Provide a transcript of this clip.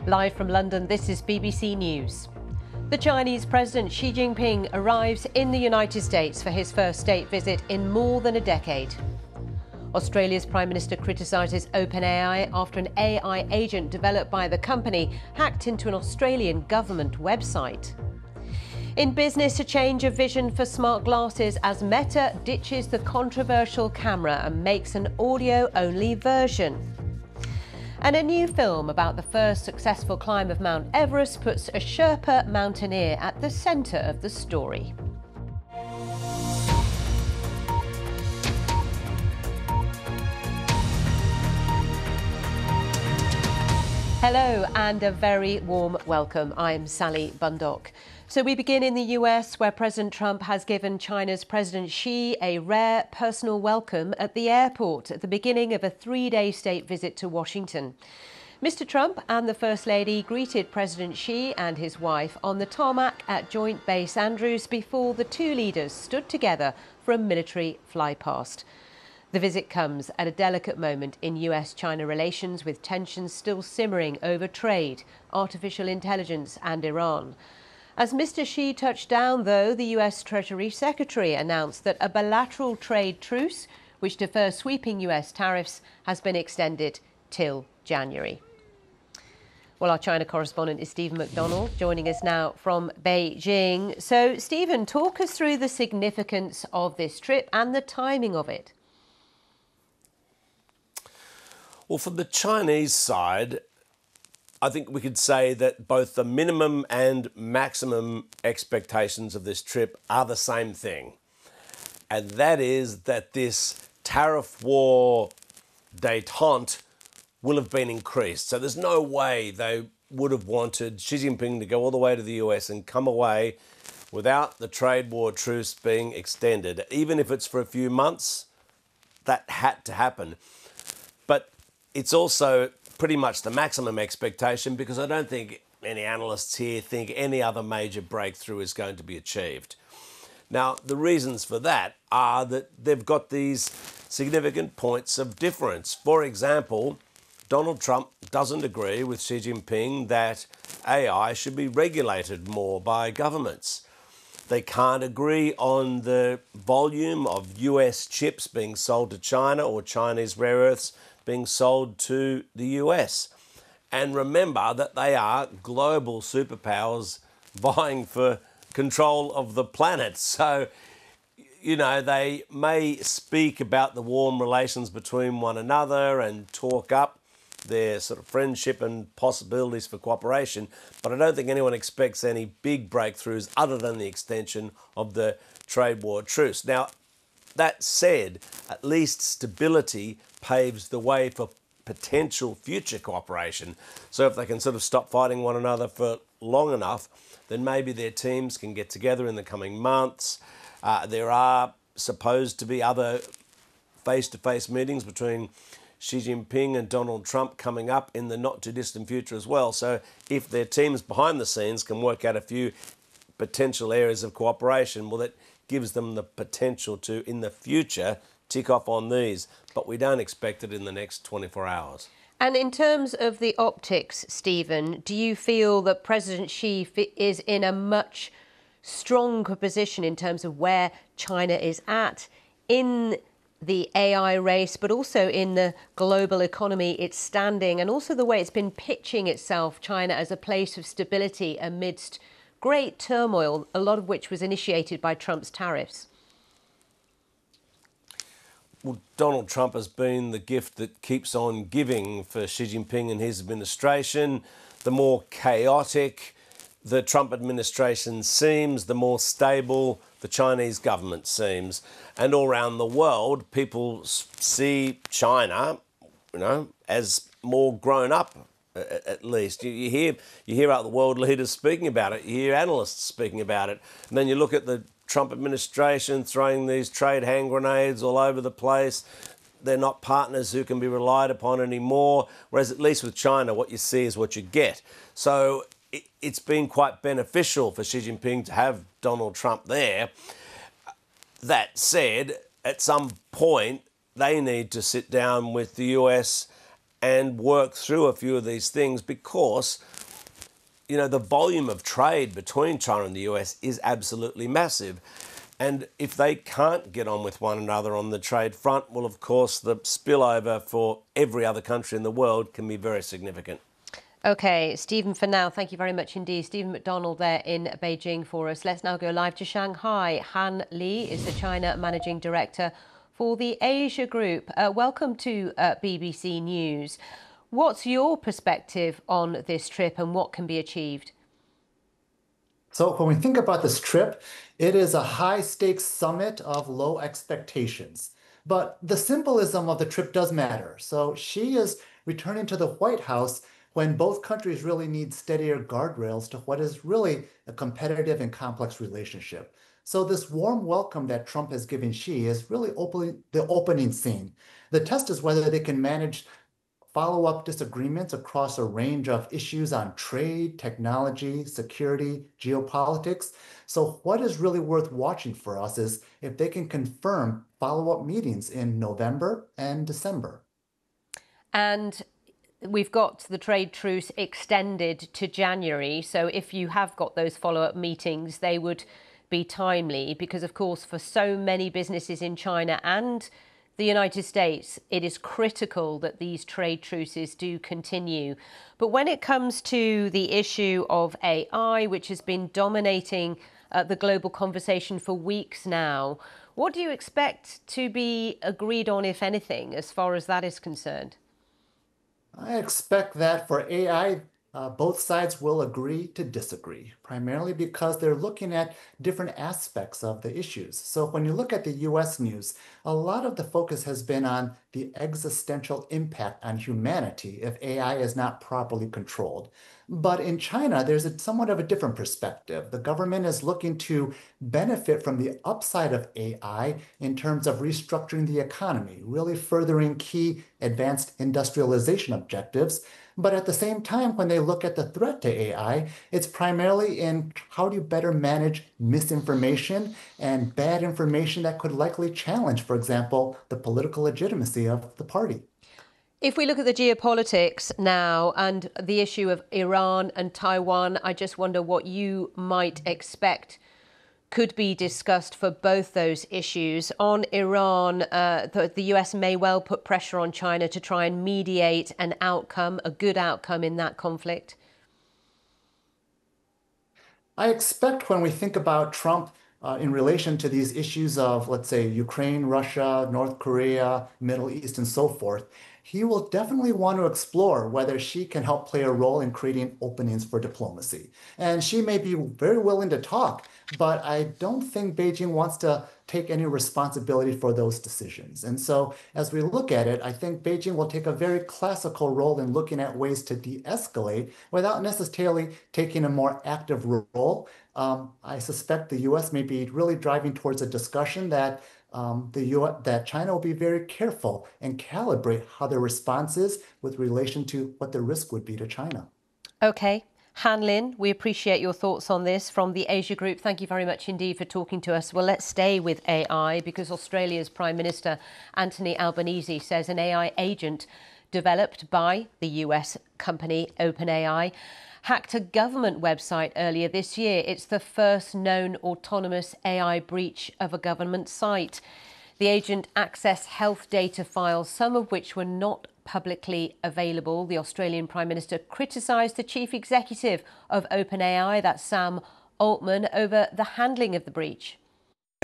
Live from London, this is BBC News. The Chinese President Xi Jinping arrives in the United States for his first state visit in more than a decade. Australia's Prime Minister criticises OpenAI after an AI agent developed by the company hacked into an Australian government website. In business, a change of vision for smart glasses as Meta ditches the controversial camera and makes an audio-only version. And a new film about the first successful climb of Mount Everest puts a Sherpa mountaineer at the centre of the story. Hello and a very warm welcome. I'm Sally Bundock. So we begin in the US, where President Trump has given China's President Xi a rare personal welcome at the airport at the beginning of a three-day state visit to Washington. Mr. Trump and the First Lady greeted President Xi and his wife on the tarmac at Joint Base Andrews before the two leaders stood together for a military flypast. The visit comes at a delicate moment in US-China relations, with tensions still simmering over trade, artificial intelligence and Iran. As Mr. Xi touched down, though, the US Treasury Secretary announced that a bilateral trade truce, which defers sweeping US tariffs, has been extended till January. Well, our China correspondent is Stephen McDonald, joining us now from Beijing. So, Stephen, talk us through the significance of this trip and the timing of it. Well, from the Chinese side, I think we could say that both the minimum and maximum expectations of this trip are the same thing. And that is that this tariff war détente will have been increased. So there's no way they would have wanted Xi Jinping to go all the way to the US and come away without the trade war truce being extended. Even if it's for a few months, that had to happen. But it's also pretty much the maximum expectation, because I don't think any analysts here think any other major breakthrough is going to be achieved. Now, the reasons for that are that they've got these significant points of difference. For example, Donald Trump doesn't agree with Xi Jinping that AI should be regulated more by governments. They can't agree on the volume of US chips being sold to China or Chinese rare earths being sold to the US. And remember that they are global superpowers vying for control of the planet. So, you know, they may speak about the warm relations between one another and talk up their sort of friendship and possibilities for cooperation, but I don't think anyone expects any big breakthroughs other than the extension of the trade war truce. Now, that said, at least stability paves the way for potential future cooperation. So if they can sort of stop fighting one another for long enough, then maybe their teams can get together in the coming months. There are supposed to be other face-to-face meetings between Xi Jinping and Donald Trump coming up in the not-too-distant future as well. So if their teams behind the scenes can work out a few potential areas of cooperation, well, that gives them the potential to, in the future, tick off on these. But we don't expect it in the next 24 hours. And in terms of the optics, Stephen, do you feel that President Xi is in a much stronger position in terms of where China is at in the AI race, but also in the global economy, its standing, and also the way it's been pitching itself, China, as a place of stability amidst great turmoil, a lot of which was initiated by Trump's tariffs? Well, Donald Trump has been the gift that keeps on giving for Xi Jinping and his administration. The more chaotic the Trump administration seems, the more stable the Chinese government seems. And all around the world, people see China, you know, as more grown up. At least you hear out the world leaders speaking about it, you hear analysts speaking about it, and then you look at the Trump administration throwing these trade hand grenades all over the place. They're not partners who can be relied upon anymore, whereas at least with China, what you see is what you get. So it's been quite beneficial for Xi Jinping to have Donald Trump there. That said, at some point, they need to sit down with the US and work through a few of these things because, the volume of trade between China and the US is absolutely massive. And if they can't get on with one another on the trade front, well, of course, the spillover for every other country in the world can be very significant. OK, Stephen, for now, thank you very much indeed. Stephen McDonald there in Beijing for us. Let's now go live to Shanghai. Han Li is the China Managing Director for the Asia Group. Welcome to BBC News. What's your perspective on this trip and what can be achieved? So when we think about this trip, it is a high-stakes summit of low expectations. But the symbolism of the trip does matter. So Xi is returning to the White House when both countries really need steadier guardrails to what is really a competitive and complex relationship. So this warm welcome that Trump has given Xi is really the opening scene. The test is whether they can manage follow-up disagreements across a range of issues on trade, technology, security, geopolitics. So what is really worth watching for us is if they can confirm follow-up meetings in November and December. And we've got the trade truce extended to January. So if you have got those follow-up meetings, they would be timely because, of course, for so many businesses in China and the United States, it is critical that these trade truces do continue. But when it comes to the issue of AI, which has been dominating the global conversation for weeks now, what do you expect to be agreed on, if anything, as far as that is concerned? I expect that for AI, both sides will agree to disagree, primarily because they're looking at different aspects of the issues. So when you look at the US news, a lot of the focus has been on the existential impact on humanity if AI is not properly controlled. But in China, there's somewhat of a different perspective. The government is looking to benefit from the upside of AI in terms of restructuring the economy, really furthering key advanced industrialization objectives. But at the same time, when they look at the threat to AI, it's primarily in how do you better manage misinformation and bad information that could likely challenge, for example, the political legitimacy of the party. If we look at the geopolitics now and the issue of Iran and Taiwan, I just wonder what you might expect could be discussed for both those issues. On Iran, the US may well put pressure on China to try and mediate an outcome, a good outcome in that conflict. I expect when we think about Trump in relation to these issues of, let's say, Ukraine, Russia, North Korea, Middle East, and so forth, he will definitely want to explore whether Xi can help play a role in creating openings for diplomacy. And Xi may be very willing to talk, but I don't think Beijing wants to take any responsibility for those decisions. And so as we look at it, I think Beijing will take a very classical role in looking at ways to de-escalate without necessarily taking a more active role. I suspect the US may be really driving towards a discussion that that China will be very careful and calibrate how their response is with relation to what the risk would be to China. OK. Han Lin, we appreciate your thoughts on this from the Asia Group. Thank you very much indeed for talking to us. Well, let's stay with AI because Australia's Prime Minister Anthony Albanese says an AI agent developed by the US company OpenAI hacked a government website earlier this year. It's the first known autonomous AI breach of a government site. The agent accessed health data files, some of which were not publicly available. The Australian Prime Minister criticised the chief executive of OpenAI, that's Sam Altman, over the handling of the breach.